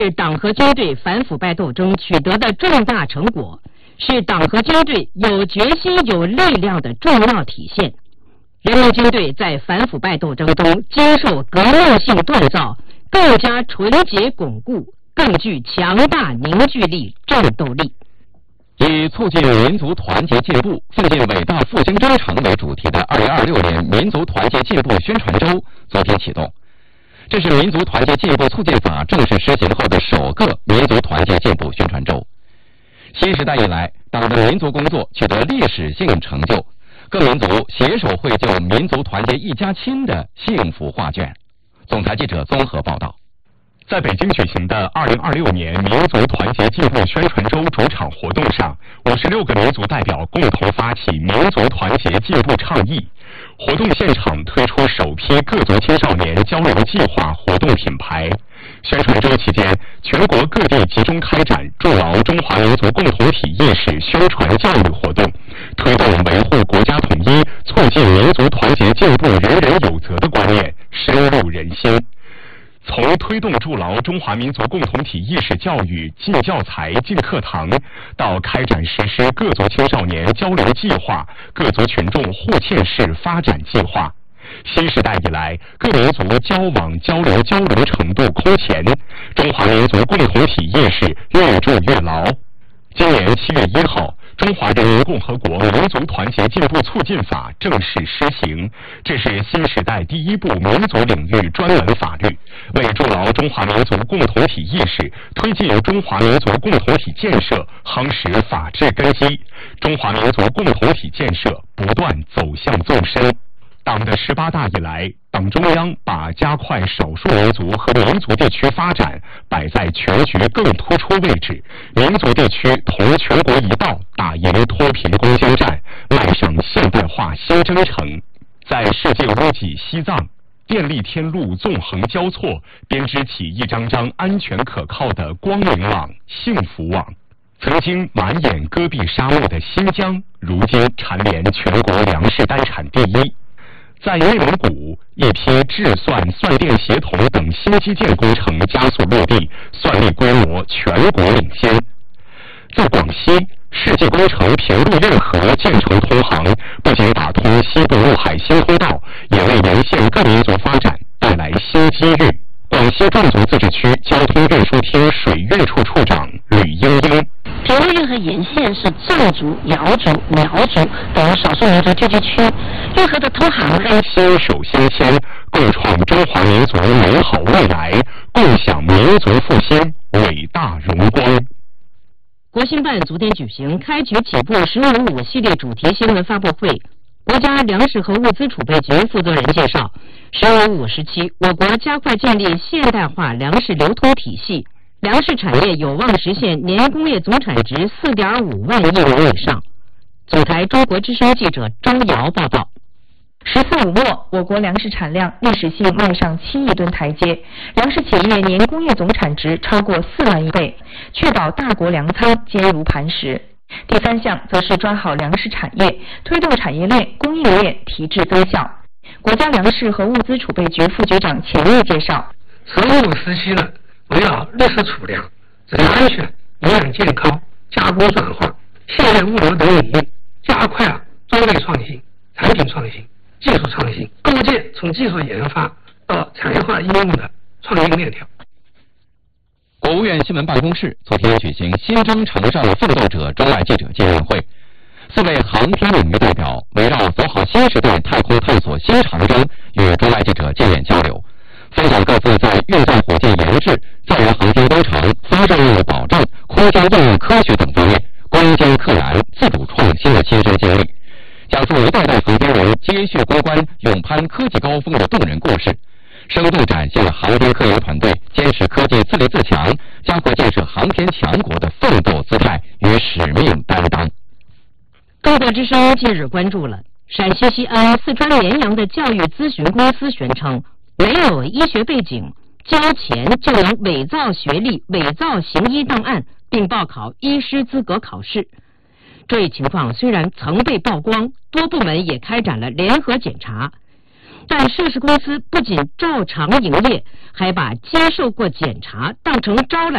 是党和军队反腐败斗争取得的重大成果，是党和军队有决心、有力量的重要体现。人民军队在反腐败斗争中经受革命性锻造，更加纯洁巩固，更具强大凝聚力、战斗力。 以促进民族团结进步、奋进伟大复兴征程为主题的2026年民族团结进步宣传周昨天启动。这是民族团结进步促进法正式施行后的首个民族团结进步宣传周。新时代以来，党的民族工作取得历史性成就，各民族携手绘就民族团结一家亲的幸福画卷。总台记者综合报道。 在北京举行的2026年民族团结进步宣传周主场活动上，56个民族代表共同发起民族团结进步倡议。活动现场推出首批各族青少年交流计划活动品牌。宣传周期间，全国各地集中开展筑牢中华民族共同体意识宣传教育活动，推动维护国家统一、促进民族团结进步人人有责的观念深入人心。从推动筑牢中华民族共同体意识教育进教材、进课堂，到开展实施各族青少年交流计划、各族群众互鉴式发展计划，新时代以来，各民族交往交流程度空前，中华民族共同体意识越筑越牢。今年7月1号，《中华人民共和国民族团结进步促进法》正式施行，这是新时代第一部民族领域专门法律，为筑牢中华民族共同体意识、推进中华民族共同体建设夯实法治根基，中华民族共同体建设不断走向纵深。党的18大以来，党中央把加快少数民族和民族地区发展摆在全局更突出位置，民族地区同全国一道打赢脱贫攻坚战，迈上现代化新征程。在世界屋脊西藏，电力天路纵横交错，编织起一张张安全可靠的光明网、幸福网。曾经满眼戈壁沙漠的新疆，如今蝉联全国粮食单产第一。在内蒙古，一批制算、算电协同等新基建工程加速落地，算力规模全国领先。在广西，世纪工程平陆运河建成通航，不仅打通西部陆海新通道，也为沿线各民族发展带来新机遇。广西壮族自治区交通运输厅水运处处长吕英英： 平陆运河沿线是藏族、瑶族、苗族等少数民族聚居区，运河的通航让携手相牵，共创中华民族美好未来，共享民族复兴伟大荣光。 国新办昨天举行开局起步“15·5”系列主题新闻发布会。国家粮食和物资储备局负责人介绍，“15·5”时期，我国加快建立现代化粮食流通体系，粮食产业有望实现年工业总产值4.5万亿元以上。总台中国之声记者周瑶报道。 14·5末，我国粮食产量历史性迈上7亿吨台阶，粮食企业年工业总产值超过4万亿倍，确保大国粮仓坚如磐石。第3项则是抓好粮食产业，推动产业链、供应链提质增效。国家粮食和物资储备局副局长钱毅介绍 ，15·5时期呢，围绕粮食储量、质量安全、营养健康、加工转化、现代物流等领域，加快装备创新、产品创新、技术创新，构建从技术研发到产业化应用的创新链条。 国务院新闻办公室昨天举行新征程上奋斗者中外记者见面会，4位航天领域代表围绕走好新时代太空探索新长征与中外记者见面交流，分享各自在运载火箭研制、载人航天工程、发射任务保障、空间应用科学等方面攻坚克难、自主创新的亲身经历，讲述一代代航天人接续攻关、勇攀科技高峰的动人故事，生动展现了航天科研团队坚持科技自立自强、加快建设航天强国的奋斗姿态与使命担当。 中国之声近日关注了陕西西安、四川绵阳的教育咨询公司宣称，没有医学背景，交钱就能伪造学历、伪造行医档案，并报考医师资格考试。这一情况虽然曾被曝光，多部门也开展了联合检查，但涉事公司不仅照常营业，还把接受过检查当成招揽